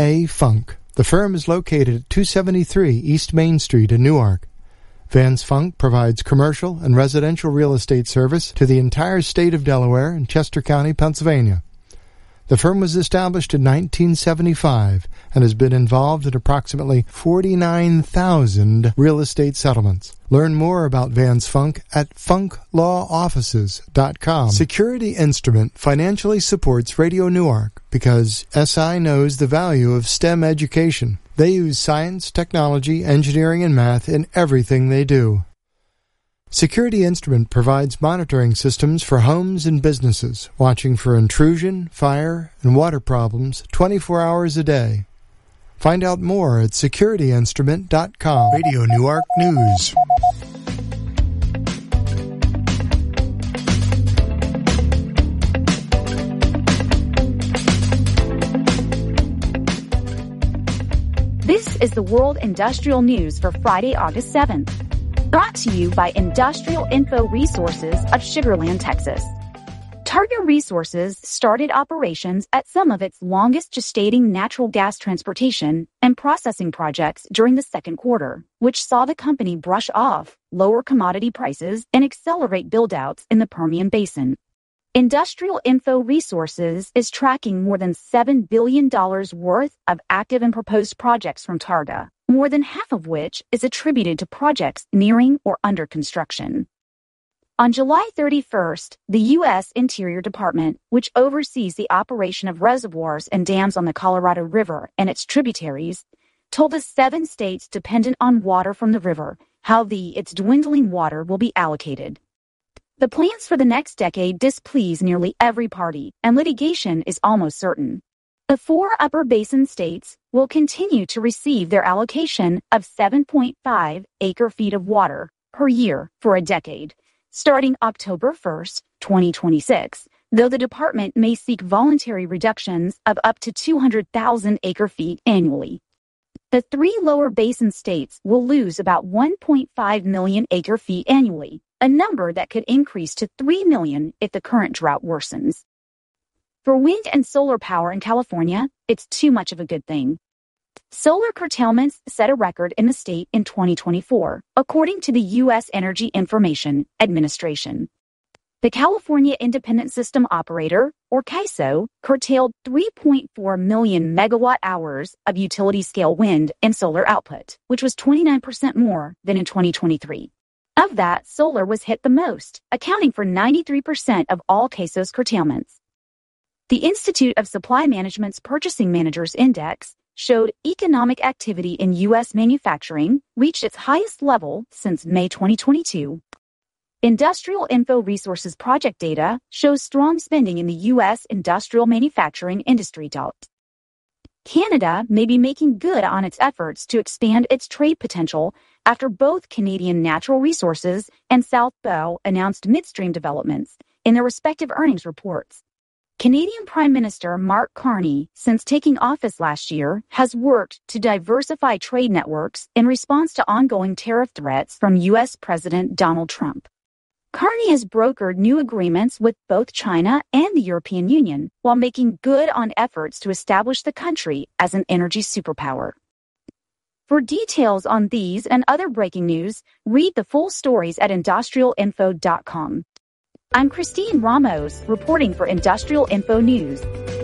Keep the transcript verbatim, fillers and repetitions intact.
A. Funk. The firm is located at two seventy-three East Main Street in Newark. Vance Funk provides commercial and residential real estate service to the entire state of Delaware and Chester County, Pennsylvania. The firm was established in nineteen seventy-five and has been involved in approximately forty-nine thousand real estate settlements. Learn more about Vance Funk at funk law offices dot com. Security Instrument financially supports Radio Newark because S I knows the value of STEM education. They use science, technology, engineering, and math in everything they do. Security Instrument provides monitoring systems for homes and businesses, watching for intrusion, fire, and water problems twenty-four hours a day. Find out more at security instrument dot com. Radio Newark News. This is the World Industrial News for Friday, August seventh. Brought to you by Industrial Info Resources of Sugar Land, Texas. Targa Resources started operations at some of its longest gestating natural gas transportation and processing projects during the second quarter, which saw the company brush off lower commodity prices and accelerate build-outs in the Permian Basin. Industrial Info Resources is tracking more than seven billion dollars worth of active and proposed projects from Targa, more than half of which is attributed to projects nearing or under construction. On July thirty-first, the U S Interior Department, which oversees the operation of reservoirs and dams on the Colorado River and its tributaries, told the seven states dependent on water from the river how the its dwindling water will be allocated. The plans for the next decade displease nearly every party, and litigation is almost certain. The four upper basin states will continue to receive their allocation of seven point five acre-feet of water per year for a decade, starting October first, twenty twenty-six, though the department may seek voluntary reductions of up to two hundred thousand acre-feet annually. The three lower basin states will lose about one point five million acre-feet annually, a number that could increase to three million if the current drought worsens. For wind and solar power in California, it's too much of a good thing. Solar curtailments set a record in the state in twenty twenty-four, according to the U S Energy Information Administration. The California Independent System Operator, or C I S O, curtailed three point four million megawatt hours of utility-scale wind and solar output, which was twenty-nine percent more than in twenty twenty-three. Of that, solar was hit the most, accounting for ninety-three percent of all C I S O's curtailments. The Institute of Supply Management's Purchasing Managers Index showed economic activity in U S manufacturing reached its highest level since May twenty twenty-two. Industrial Info Resources project data shows strong spending in the U S industrial manufacturing industry. Canada may be making good on its efforts to expand its trade potential after both Canadian Natural Resources and South Bow announced midstream developments in their respective earnings reports. Canadian Prime Minister Mark Carney, since taking office last year, has worked to diversify trade networks in response to ongoing tariff threats from U S President Donald Trump. Carney has brokered new agreements with both China and the European Union while making good on efforts to establish the country as an energy superpower. For details on these and other breaking news, read the full stories at industrial info dot com. I'm Christine Ramos, reporting for Industrial Info News.